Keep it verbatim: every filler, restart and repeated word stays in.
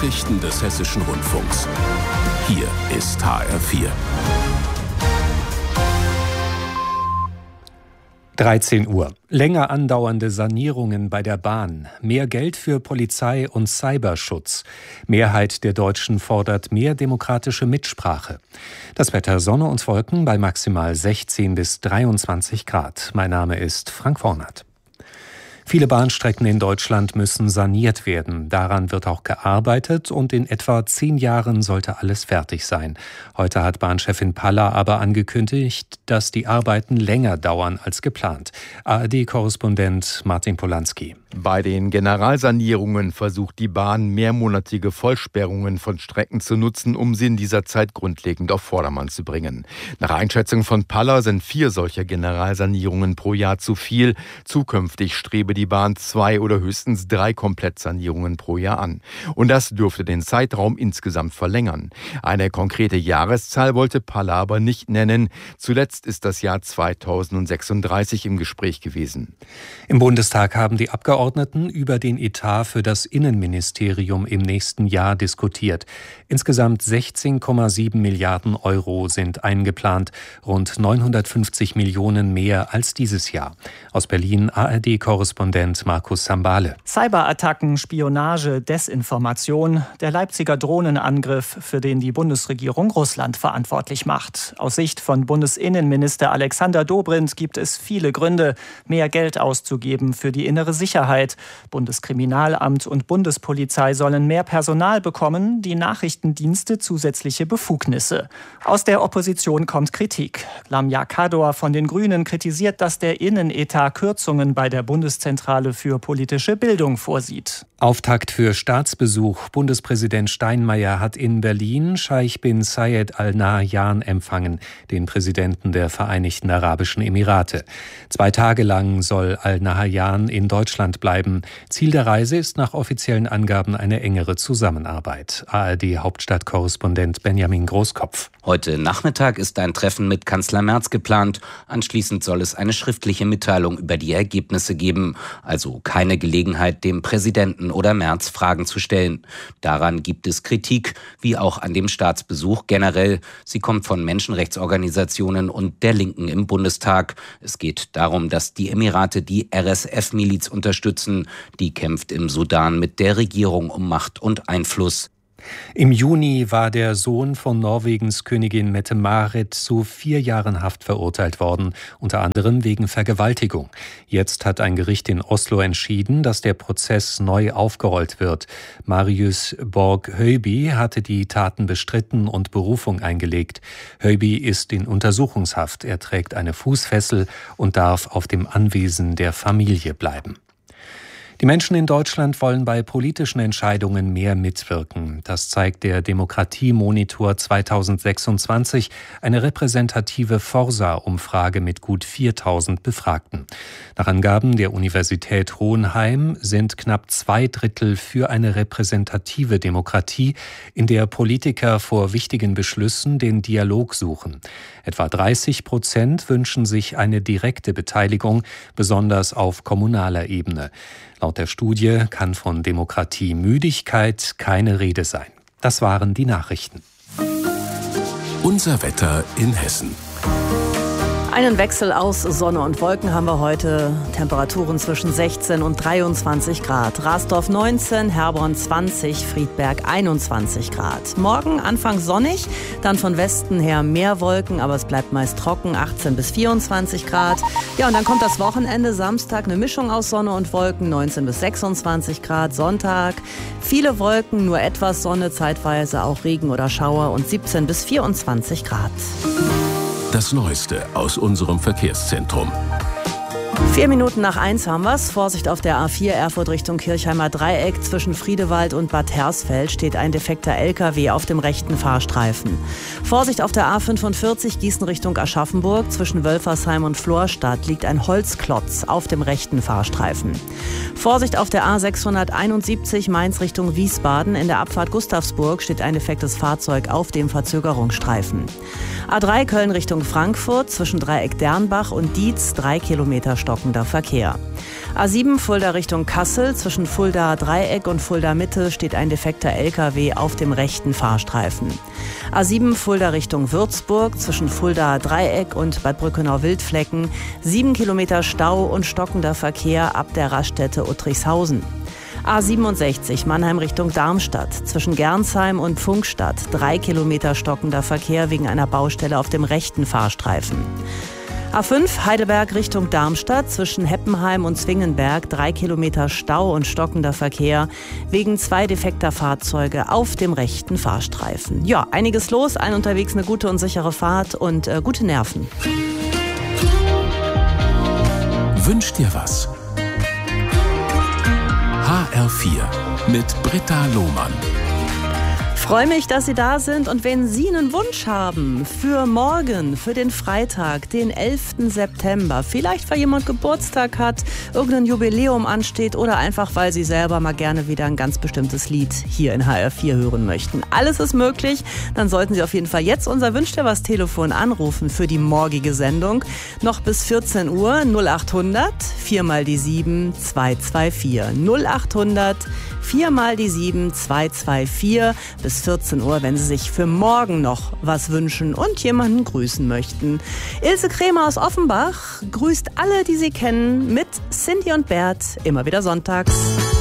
Nachrichten des Hessischen Rundfunks. Hier ist H R vier. dreizehn Uhr. Länger andauernde Sanierungen bei der Bahn, mehr Geld für Polizei und Cyberschutz. Mehrheit der Deutschen fordert mehr demokratische Mitsprache. Das Wetter: Sonne und Wolken bei maximal sechzehn bis dreiundzwanzig Grad. Mein Name ist Frank Vornert. Viele Bahnstrecken in Deutschland müssen saniert werden. Daran wird auch gearbeitet und in etwa zehn Jahren sollte alles fertig sein. Heute hat Bahnchefin Paller aber angekündigt, dass die Arbeiten länger dauern als geplant. A R D-Korrespondent Martin Polanski. Bei den Generalsanierungen versucht die Bahn, mehrmonatige Vollsperrungen von Strecken zu nutzen, um sie in dieser Zeit grundlegend auf Vordermann zu bringen. Nach Einschätzung von Paller sind vier solcher Generalsanierungen pro Jahr zu viel. Zukünftig strebe die Bahn zwei oder höchstens drei Komplettsanierungen pro Jahr an. Und das dürfte den Zeitraum insgesamt verlängern. Eine konkrete Jahreszahl wollte Paller aber nicht nennen. Zuletzt ist das Jahr zweitausendsechsunddreißig im Gespräch gewesen. Im Bundestag haben die Abgeordneten über den Etat für das Innenministerium im nächsten Jahr diskutiert. Insgesamt sechzehn Komma sieben Milliarden Euro sind eingeplant, rund neunhundertfünfzig Millionen mehr als dieses Jahr. Aus Berlin A R D-Korrespondent Markus Sambale. Cyberattacken, Spionage, Desinformation, der Leipziger Drohnenangriff, für den die Bundesregierung Russland verantwortlich macht. Aus Sicht von Bundesinnenminister Alexander Dobrindt gibt es viele Gründe, mehr Geld auszugeben für die innere Sicherheit. Bundeskriminalamt und Bundespolizei sollen mehr Personal bekommen, die Nachrichtendienste zusätzliche Befugnisse. Aus der Opposition kommt Kritik. Lamia Kador von den Grünen kritisiert, dass der Innenetat Kürzungen bei der Bundeszentrale für politische Bildung vorsieht. Auftakt für Staatsbesuch. Bundespräsident Steinmeier hat in Berlin Scheich bin Zayed Al Nahyan empfangen, den Präsidenten der Vereinigten Arabischen Emirate. Zwei Tage lang soll Al Nahyan in Deutschland bleiben. Ziel der Reise ist nach offiziellen Angaben eine engere Zusammenarbeit. A R D-Hauptstadtkorrespondent Benjamin Großkopf. Heute Nachmittag ist ein Treffen mit Kanzler Merz geplant. Anschließend soll es eine schriftliche Mitteilung über die Ergebnisse geben. Also keine Gelegenheit, dem Präsidenten oder Merz Fragen zu stellen. Daran gibt es Kritik, wie auch an dem Staatsbesuch generell. Sie kommt von Menschenrechtsorganisationen und der Linken im Bundestag. Es geht darum, dass die Emirate die R S F-Miliz unterstützen. Die kämpft im Sudan mit der Regierung um Macht und Einfluss. Im Juni war der Sohn von Norwegens Königin Mette-Marit zu vier Jahren Haft verurteilt worden, unter anderem wegen Vergewaltigung. Jetzt hat ein Gericht in Oslo entschieden, dass der Prozess neu aufgerollt wird. Marius Borg-Høiby hatte die Taten bestritten und Berufung eingelegt. Høiby ist in Untersuchungshaft. Er trägt eine Fußfessel und darf auf dem Anwesen der Familie bleiben. Die Menschen in Deutschland wollen bei politischen Entscheidungen mehr mitwirken. Das zeigt der Demokratiemonitor zweitausendsechsundzwanzig, eine repräsentative Forsa-Umfrage mit gut viertausend Befragten. Nach Angaben der Universität Hohenheim sind knapp zwei Drittel für eine repräsentative Demokratie, in der Politiker vor wichtigen Beschlüssen den Dialog suchen. Etwa dreißig Prozent wünschen sich eine direkte Beteiligung, besonders auf kommunaler Ebene. Laut der Studie kann von Demokratiemüdigkeit keine Rede sein. Das waren die Nachrichten. Unser Wetter in Hessen. Einen Wechsel aus Sonne und Wolken haben wir heute. Temperaturen zwischen sechzehn und dreiundzwanzig Grad. Rasdorf neunzehn, Herborn zwanzig, Friedberg einundzwanzig Grad. Morgen anfangs sonnig, dann von Westen her mehr Wolken, aber es bleibt meist trocken, achtzehn bis vierundzwanzig Grad. Ja, und dann kommt das Wochenende, Samstag eine Mischung aus Sonne und Wolken, neunzehn bis sechsundzwanzig Grad. Sonntag viele Wolken, nur etwas Sonne, zeitweise auch Regen oder Schauer und siebzehn bis vierundzwanzig Grad. Das Neueste aus unserem Verkehrszentrum. Vier Minuten nach eins haben wir's. Vorsicht auf der A vier Erfurt Richtung Kirchheimer Dreieck. Zwischen Friedewald und Bad Hersfeld steht ein defekter L K W auf dem rechten Fahrstreifen. Vorsicht auf der A fünfundvierzig Gießen Richtung Aschaffenburg. Zwischen Wölfersheim und Florstadt liegt ein Holzklotz auf dem rechten Fahrstreifen. Vorsicht auf der A sechshunderteinundsiebzig Mainz Richtung Wiesbaden. In der Abfahrt Gustavsburg steht ein defektes Fahrzeug auf dem Verzögerungsstreifen. A drei Köln Richtung Frankfurt. Zwischen Dreieck Dernbach und Dietz drei Kilometer Stock stockender Verkehr. A sieben Fulda Richtung Kassel. Zwischen Fulda Dreieck und Fulda Mitte steht ein defekter L K W auf dem rechten Fahrstreifen. A sieben Fulda Richtung Würzburg. Zwischen Fulda Dreieck und Bad Brückenau-Wildflecken sieben Kilometer Stau und stockender Verkehr ab der Raststätte Uttrichshausen. A siebenundsechzig Mannheim Richtung Darmstadt. Zwischen Gernsheim und Pfungstadt drei Kilometer stockender Verkehr wegen einer Baustelle auf dem rechten Fahrstreifen. A fünf Heidelberg Richtung Darmstadt. Zwischen Heppenheim und Zwingenberg drei Kilometer Stau und stockender Verkehr wegen zwei defekter Fahrzeuge auf dem rechten Fahrstreifen. Ja, einiges los, allen unterwegs eine gute und sichere Fahrt und äh, gute Nerven. Wünsch dir was. H R vier mit Britta Lohmann. Freue mich, dass Sie da sind, und wenn Sie einen Wunsch haben für morgen, für den Freitag, den elften September, vielleicht weil jemand Geburtstag hat, irgendein Jubiläum ansteht oder einfach weil Sie selber mal gerne wieder ein ganz bestimmtes Lied hier in H R vier hören möchten. Alles ist möglich, dann sollten Sie auf jeden Fall jetzt unser Wünsch dir was Telefon anrufen für die morgige Sendung. Noch bis vierzehn Uhr null acht hundert vier mal die sieben zwei zwei vier. null acht hundert vier mal die sieben zwei zwei vier bis vierzehn Uhr, wenn Sie sich für morgen noch was wünschen und jemanden grüßen möchten. Ilse Kremer aus Offenbach grüßt alle, die Sie kennen, mit Cindy und Bert, immer wieder sonntags.